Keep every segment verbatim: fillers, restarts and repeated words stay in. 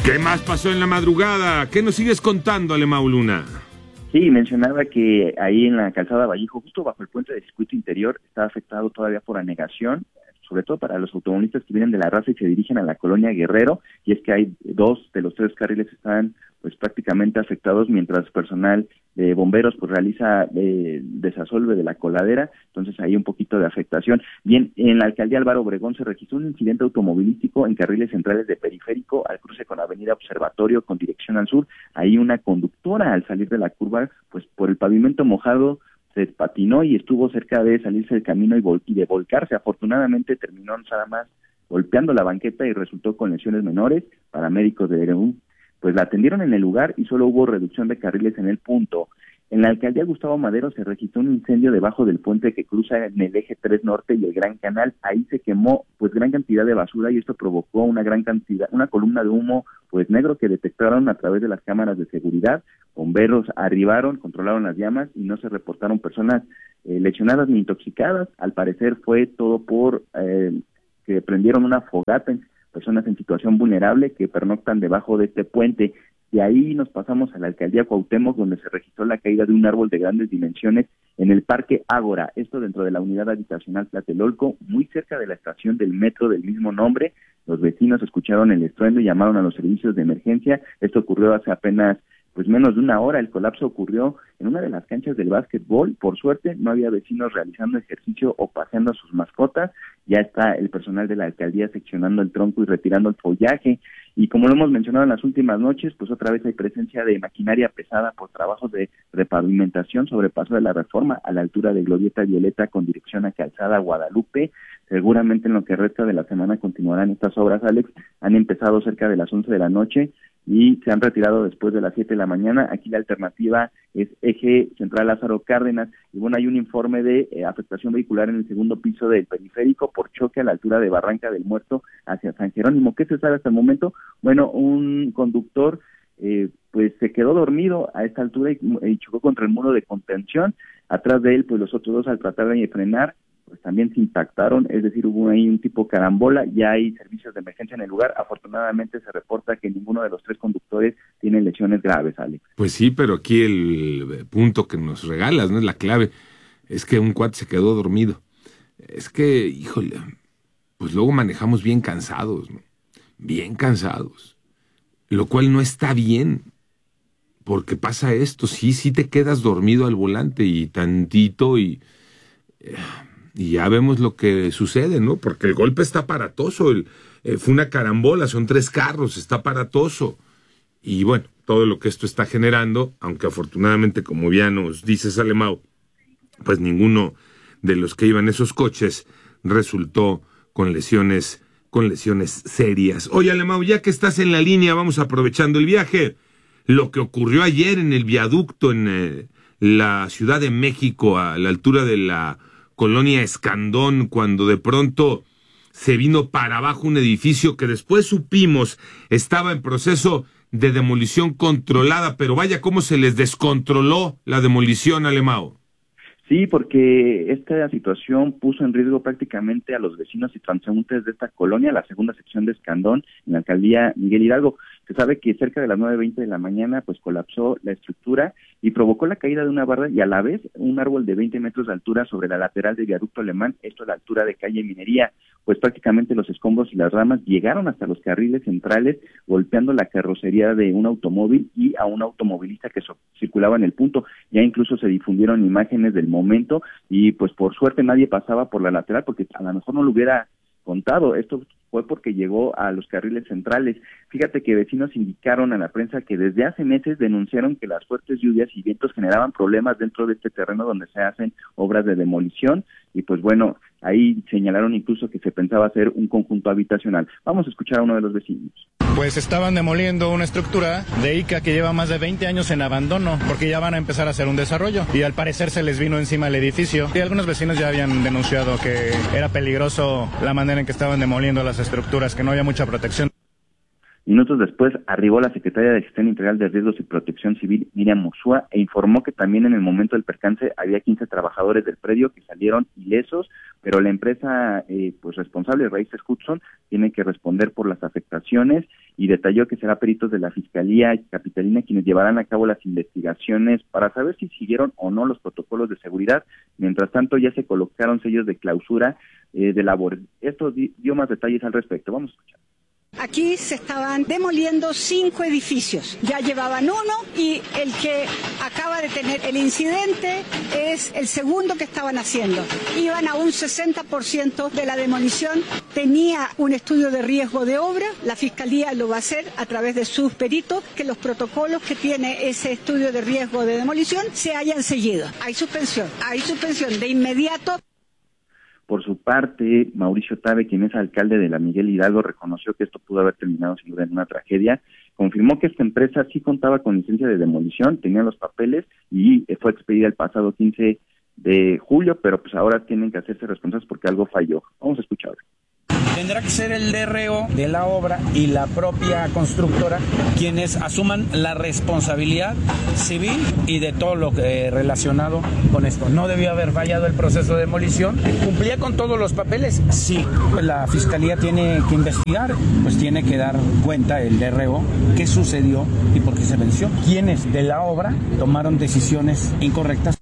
¿Qué más pasó en la madrugada? ¿Qué nos sigues contando, Alemão Luna? Sí, mencionaba que ahí en la calzada Vallejo, justo bajo el puente de circuito interior, está afectado todavía por anegación, sobre todo para los automovilistas que vienen de la raza y se dirigen a la colonia Guerrero, y es que hay dos de los tres carriles que están pues prácticamente afectados, mientras personal de bomberos pues realiza eh, desasolve de la coladera, entonces hay un poquito de afectación. Bien, en la alcaldía Álvaro Obregón se registró un incidente automovilístico en carriles centrales de Periférico, al cruce con Avenida Observatorio con dirección al sur. Ahí una conductora al salir de la curva, pues por el pavimento mojado, se patinó y estuvo cerca de salirse del camino y, vol y de volcarse. Afortunadamente terminó nada más golpeando la banqueta y resultó con lesiones menores. Paramédicos de Ereu pues la atendieron en el lugar y solo hubo reducción de carriles en el punto. En la alcaldía Gustavo Madero se registró un incendio debajo del puente que cruza en el eje tres norte y el Gran Canal. Ahí se quemó pues gran cantidad de basura y esto provocó una gran cantidad, una columna de humo pues negro que detectaron a través de las cámaras de seguridad. Bomberos arribaron, controlaron las llamas y no se reportaron personas eh, lesionadas ni intoxicadas. Al parecer fue todo por eh, que prendieron una fogata, personas en situación vulnerable que pernoctan debajo de este puente. De ahí nos pasamos a la alcaldía Cuauhtémoc, donde se registró la caída de un árbol de grandes dimensiones en el Parque Ágora, esto dentro de la unidad habitacional Tlatelolco, muy cerca de la estación del metro del mismo nombre. Los vecinos escucharon el estruendo y llamaron a los servicios de emergencia. Esto ocurrió hace apenas pues menos de una hora. El colapso ocurrió en una de las canchas del básquetbol. Por suerte no había vecinos realizando ejercicio o paseando a sus mascotas. Ya está el personal de la alcaldía seccionando el tronco y retirando el follaje. Y como lo hemos mencionado en las últimas noches, pues otra vez hay presencia de maquinaria pesada por trabajos de repavimentación sobre Paso de la Reforma a la altura de Glorieta Violeta con dirección a Calzada Guadalupe. Seguramente en lo que resta de la semana continuarán estas obras, Alex. Han empezado cerca de las once de la noche y se han retirado después de las siete de la mañana. Aquí la alternativa es eje central Lázaro Cárdenas, y bueno, hay un informe de eh, afectación vehicular en el segundo piso del Periférico por choque a la altura de Barranca del Muerto hacia San Jerónimo. ¿Qué se sabe hasta el momento? Bueno, un conductor eh, pues se quedó dormido a esta altura y, y chocó contra el muro de contención. Atrás de él, pues los otros dos al tratar de frenar, pues también se impactaron, es decir, hubo ahí un tipo carambola. Ya hay servicios de emergencia en el lugar. Afortunadamente se reporta que ninguno de los tres conductores tiene lesiones graves, Alex. Pues sí, pero aquí el punto que nos regalas, ¿no? Es la clave, es que un cuate se quedó dormido. Es que, híjole, pues luego manejamos bien cansados, ¿no? Bien cansados, lo cual no está bien, porque pasa esto, sí, sí te quedas dormido al volante y tantito y... Eh, Y ya vemos lo que sucede, ¿no? Porque el golpe está aparatoso, el, eh, fue una carambola, son tres carros, está aparatoso. Y bueno, todo lo que esto está generando, aunque afortunadamente, como ya nos dices, Alemão, pues ninguno de los que iban esos coches resultó con lesiones, con lesiones serias. Oye, Alemão, ya que estás en la línea, vamos aprovechando el viaje. Lo que ocurrió ayer en el viaducto en eh, la Ciudad de México, a la altura de la Colonia Escandón, cuando de pronto se vino para abajo un edificio que después supimos estaba en proceso de demolición controlada, pero vaya cómo se les descontroló la demolición, Alemão. Sí, porque esta situación puso en riesgo prácticamente a los vecinos y transeúntes de esta colonia, la segunda sección de Escandón, en la alcaldía Miguel Hidalgo. Se sabe que cerca de las nueve veinte de la mañana pues colapsó la estructura y provocó la caída de una barra y a la vez un árbol de veinte metros de altura sobre la lateral del viaducto Alemán, esto a la altura de calle Minería. Pues prácticamente los escombros y las ramas llegaron hasta los carriles centrales, golpeando la carrocería de un automóvil y a un automovilista que so circulaba en el punto. Ya incluso se difundieron imágenes del momento y pues por suerte nadie pasaba por la lateral, porque a lo mejor no lo hubiera contado. Esto fue porque llegó a los carriles centrales. Fíjate que vecinos indicaron a la prensa que desde hace meses denunciaron que las fuertes lluvias y vientos generaban problemas dentro de este terreno donde se hacen obras de demolición, y pues bueno, ahí señalaron incluso que se pensaba hacer un conjunto habitacional. Vamos a escuchar a uno de los vecinos. Pues estaban demoliendo una estructura de I C A que lleva más de veinte años en abandono, porque ya van a empezar a hacer un desarrollo, y al parecer se les vino encima el edificio, y algunos vecinos ya habían denunciado que era peligroso la manera en que estaban demoliendo las estructuras, que no había mucha protección. Minutos después arribó la secretaria de Gestión Integral de Riesgos y Protección Civil, Miriam Ursúa, e informó que también en el momento del percance había quince trabajadores del predio que salieron ilesos, pero la empresa eh, pues responsable, Raíces Hudson, tiene que responder por las afectaciones. y detalló que será peritos de la Fiscalía Capitalina quienes llevarán a cabo las investigaciones para saber si siguieron o no los protocolos de seguridad. Mientras tanto, ya se colocaron sellos de clausura eh, de labores. Esto di- dio más detalles al respecto. Vamos a escuchar. Aquí se estaban demoliendo cinco edificios, ya llevaban uno y el que acaba de tener el incidente es el segundo que estaban haciendo. Iban a un sesenta por ciento de la demolición, tenía un estudio de riesgo de obra, la Fiscalía lo va a hacer a través de sus peritos, que los protocolos que tiene ese estudio de riesgo de demolición se hayan seguido. Hay suspensión, hay suspensión de inmediato. Por su parte, Mauricio Tabe, quien es alcalde de la Miguel Hidalgo, reconoció que esto pudo haber terminado sin duda en una tragedia. Confirmó que esta empresa sí contaba con licencia de demolición, tenía los papeles y fue expedida el pasado quince de julio, pero pues ahora tienen que hacerse responsables porque algo falló. Vamos a escuchar. Tendrá que ser el D R O de la obra y la propia constructora quienes asuman la responsabilidad civil y de todo lo que, eh, relacionado con esto. No debió haber fallado el proceso de demolición. ¿Cumplía con todos los papeles? Sí. Pues la Fiscalía tiene que investigar, pues tiene que dar cuenta el D R O qué sucedió y por qué se venció. ¿Quiénes de la obra tomaron decisiones incorrectas?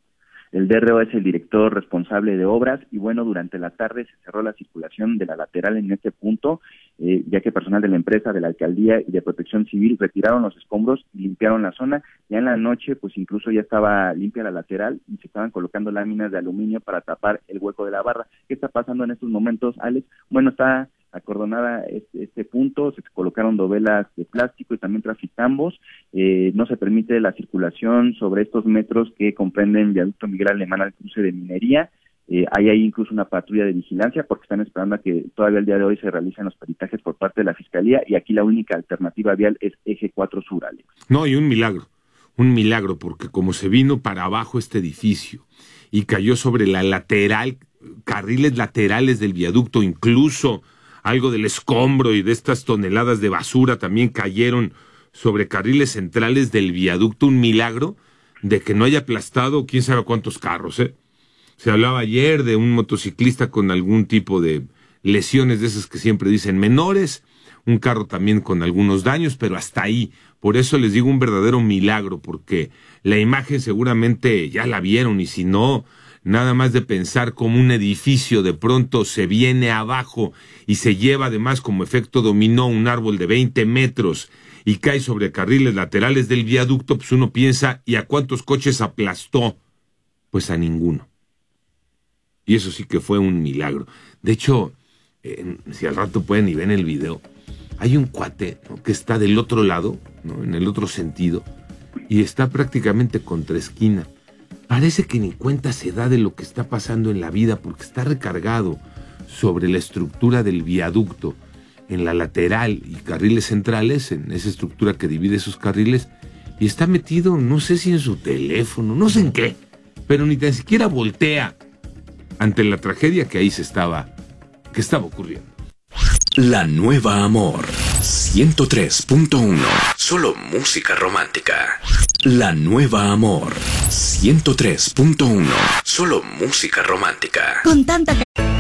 El D R O es el director responsable de obras y bueno, durante la tarde se cerró la circulación de la lateral en este punto, eh, ya que personal de la empresa, de la alcaldía y de protección civil retiraron los escombros y limpiaron la zona. Ya en la noche, pues incluso ya estaba limpia la lateral y se estaban colocando láminas de aluminio para tapar el hueco de la barra. ¿Qué está pasando en estos momentos, Alex? Bueno, está acordonada este, este punto, se colocaron dovelas de plástico y también traficambos, eh, no se permite la circulación sobre estos metros que comprenden Viaducto Miguel Alemán al cruce de Minería, eh, hay ahí incluso una patrulla de vigilancia porque están esperando a que todavía el día de hoy se realicen los peritajes por parte de la Fiscalía y aquí la única alternativa vial es Eje cuatro Sur, Alex. No, y un milagro, un milagro porque como se vino para abajo este edificio y cayó sobre la lateral, carriles laterales del viaducto, incluso algo del escombro y de estas toneladas de basura también cayeron sobre carriles centrales del viaducto, un milagro de que no haya aplastado quién sabe cuántos carros, ¿eh? Se hablaba ayer de un motociclista con algún tipo de lesiones de esas que siempre dicen menores, un carro también con algunos daños, pero hasta ahí. Por eso les digo un verdadero milagro, porque la imagen seguramente ya la vieron y si no, nada más de pensar cómo un edificio de pronto se viene abajo y se lleva además como efecto dominó un árbol de veinte metros y cae sobre carriles laterales del viaducto, pues uno piensa, ¿y a cuántos coches aplastó? Pues a ninguno. Y eso sí que fue un milagro. De hecho, eh, si al rato pueden y ven el video, hay un cuate, ¿no?, que está del otro lado, ¿no?, en el otro sentido, y está prácticamente contra esquina. Parece que ni cuenta se da de lo que está pasando en la vida porque está recargado sobre la estructura del viaducto, en la lateral y carriles centrales, en esa estructura que divide esos carriles, y está metido, no sé si en su teléfono, no sé en qué, pero ni tan siquiera voltea ante la tragedia que ahí se estaba, que estaba ocurriendo. La Nueva Amor, ciento tres punto uno, solo música romántica. La Nueva Amor, ciento tres punto uno, solo música romántica. Con tanta